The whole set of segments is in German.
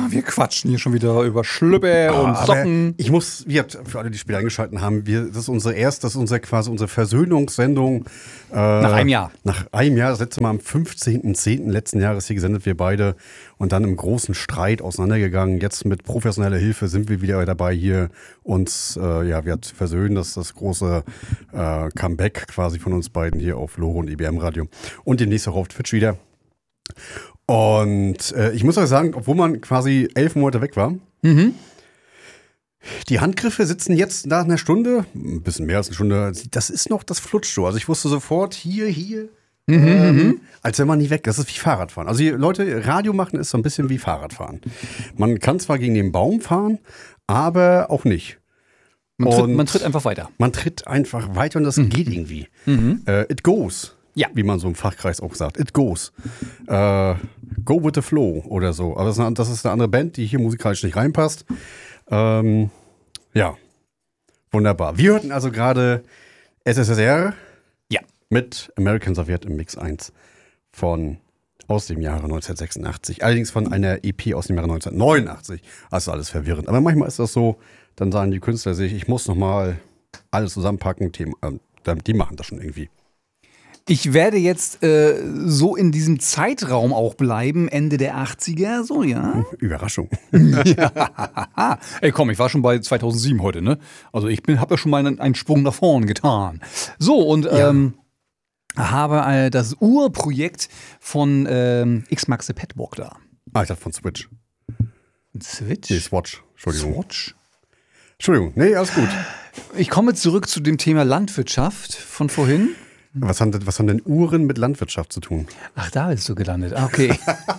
wir quatschen hier schon wieder über Schlüpper und Socken. Ich muss, für alle, die später eingeschaltet haben, das ist quasi unsere Versöhnungssendung. Nach einem Jahr. Nach einem Jahr, das letzte Mal am 15.10. letzten Jahres hier gesendet, wir beide. Und dann im großen Streit auseinandergegangen. Jetzt mit professioneller Hilfe sind wir wieder dabei hier uns, wir versöhnen. Das ist das große Comeback quasi von uns beiden hier auf Loro und IBM Radio. Und demnächst auch auf Twitch wieder. Und ich muss euch sagen, obwohl man quasi 11 Monate weg war, die Handgriffe sitzen jetzt nach einer Stunde, ein bisschen mehr als eine Stunde, das ist noch, das flutscht so. Also ich wusste sofort, hier, als wenn man nie weg ist. Das ist wie Fahrradfahren. Also Leute, Radio machen ist so ein bisschen wie Fahrradfahren. Man kann zwar gegen den Baum fahren, aber auch nicht. Man tritt einfach weiter. Man tritt einfach weiter und das geht irgendwie. It goes. Ja. Wie man so im Fachkreis auch sagt. It goes. Go with the flow oder so. Aber das ist eine andere Band, die hier musikalisch nicht reinpasst. Ja. Wunderbar. Wir hörten also gerade SSSR. Ja. Mit American Sowjet im Mix 1 aus dem Jahre 1986. Allerdings von einer EP aus dem Jahre 1989. Also alles verwirrend. Aber manchmal ist das so, dann sagen die Künstler sich, ich muss nochmal alles zusammenpacken. Die machen das schon irgendwie. Ich werde jetzt so in diesem Zeitraum auch bleiben, Ende der 80er, so, ja? Überraschung. Ja. Ey, komm, ich war schon bei 2007 heute, ne? Also ich habe ja schon mal einen Sprung nach vorn getan. So, und habe das Urprojekt von X-Max the Petwalk da. Ah, ich dachte von Switch. Switch? Nee, Swatch. Entschuldigung. Swatch? Entschuldigung, nee, alles gut. Ich komme zurück zu dem Thema Landwirtschaft von vorhin. Was haben denn Uhren mit Landwirtschaft zu tun? Ach, da bist du gelandet. Okay.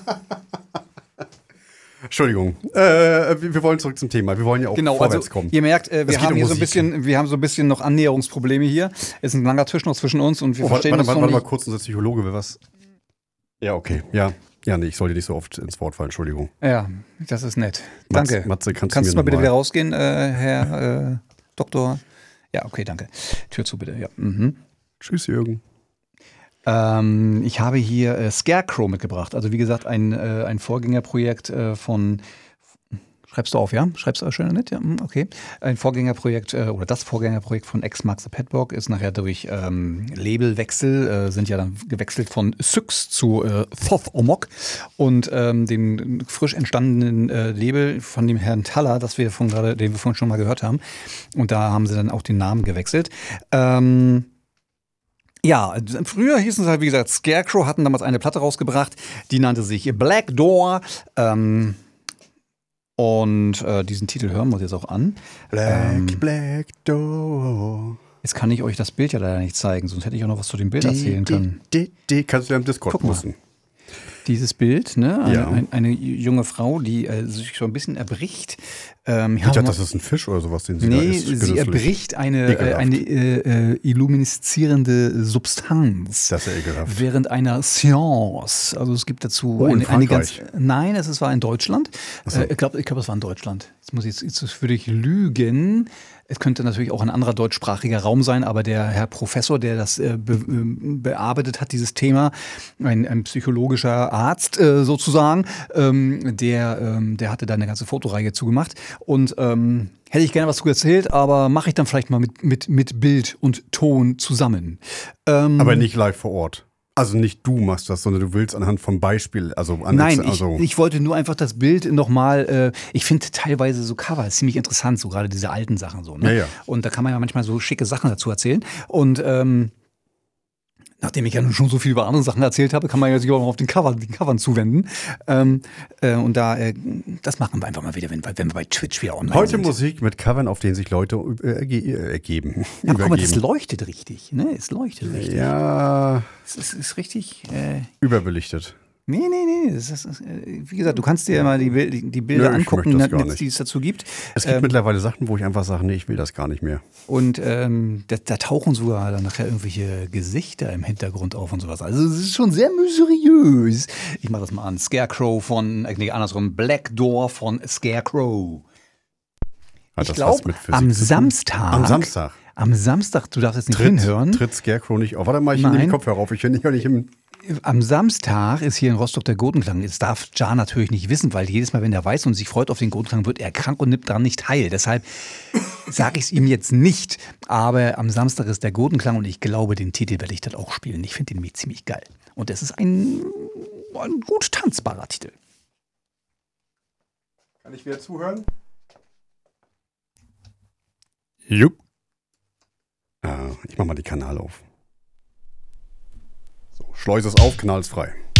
Entschuldigung. Wir wollen zurück zum Thema. Wir wollen ja auch vorwärts kommen. Ihr merkt, wir haben so ein bisschen noch Annäherungsprobleme hier. Es ist ein langer Tisch noch zwischen uns und wir verstehen uns noch nicht. Warte mal kurz, unser Psychologe will was. Ja, okay. Ja, nee, ich soll dir nicht so oft ins Wort fallen. Entschuldigung. Ja, das ist nett. Danke. Matze, kannst du mal bitte wieder rausgehen, Herr Doktor? Ja, okay, danke. Tür zu, bitte. Ja. Tschüss, Jürgen. Ich habe hier Scarecrow mitgebracht. Also wie gesagt, ein Vorgängerprojekt von... Schreibst du auf, ja? Schreibst du auch schön nett? Ja, okay. Ein Vorgängerprojekt oder das Vorgängerprojekt von X-Max the Petwalk ist nachher durch Labelwechsel, sind ja dann gewechselt von Syx zu Thoth Omok und dem frisch entstandenen Label von dem Herrn Thaler, den wir vorhin schon mal gehört haben. Und da haben sie dann auch den Namen gewechselt. Ja, früher hießen es halt, wie gesagt, Scarecrow, hatten damals eine Platte rausgebracht, die nannte sich Black Door. Und diesen Titel hören wir uns jetzt auch an. Black Door. Jetzt kann ich euch das Bild ja leider nicht zeigen, sonst hätte ich auch noch was zu dem Bild erzählen können. Kannst du ja im Discord posten. Dieses Bild, ne? Ja. Eine junge Frau, die sich so ein bisschen erbricht. Ich dachte, das ist ein Fisch oder sowas, den sie da isst. Sie erbricht eine illumineszierende Substanz. Das ist ja ekelhaft. Während einer Seance. Also es gibt dazu eine ganz... Nein, es war in Deutschland. So. Ich glaube, es war in Deutschland. Jetzt würde ich lügen. Es könnte natürlich auch ein anderer deutschsprachiger Raum sein, aber der Herr Professor, der das bearbeitet hat, dieses Thema, ein psychologischer Arzt sozusagen, der hatte da eine ganze Fotoreihe zugemacht. Und hätte ich gerne was zu erzählt, aber mache ich dann vielleicht mal mit Bild und Ton zusammen. Aber nicht live vor Ort. Also nicht du machst das, sondern du willst anhand vom Beispiel, ich wollte nur einfach das Bild nochmal, ich finde teilweise so Cover ziemlich interessant, so gerade diese alten Sachen so. Ne? Ja. Und da kann man ja manchmal so schicke Sachen dazu erzählen. Und nachdem ich ja nun schon so viel über andere Sachen erzählt habe, kann man ja sich auch noch auf den Covern zuwenden. Und das machen wir einfach mal wieder, wenn wir bei Twitch wieder online Heute sind. Musik mit Covern, auf denen sich Leute ergeben. Ja, guck mal, das leuchtet richtig, ne? Es leuchtet richtig. Ja. Es ist richtig... überbelichtet. Nee. Wie gesagt, du kannst dir ja mal die Bilder angucken, die es dazu gibt. Es gibt mittlerweile Sachen, wo ich einfach sage, nee, ich will das gar nicht mehr. Und da tauchen sogar dann nachher irgendwelche Gesichter im Hintergrund auf und sowas. Also es ist schon sehr mysteriös. Ich mache das mal an. Scarecrow Black Door von Scarecrow. Ich glaube, am Samstag, du darfst jetzt nicht hinhören. Tritt Scarecrow nicht auf. Warte mal, ich nehme den Kopfhörer auf. Ich höre nicht im... Am Samstag ist hier in Rostock der Gotenklang. Das darf Jar natürlich nicht wissen, weil jedes Mal, wenn er weiß und sich freut auf den Gotenklang, wird er krank und nimmt daran nicht teil. Deshalb sage ich es ihm jetzt nicht. Aber am Samstag ist der Gotenklang und ich glaube, den Titel werde ich dann auch spielen. Ich finde den nämlich ziemlich geil. Und das ist ein gut tanzbarer Titel. Kann ich wieder zuhören? Jupp. Ich mach mal die Kanäle auf. So, Schleuse ist auf, Kanal ist frei.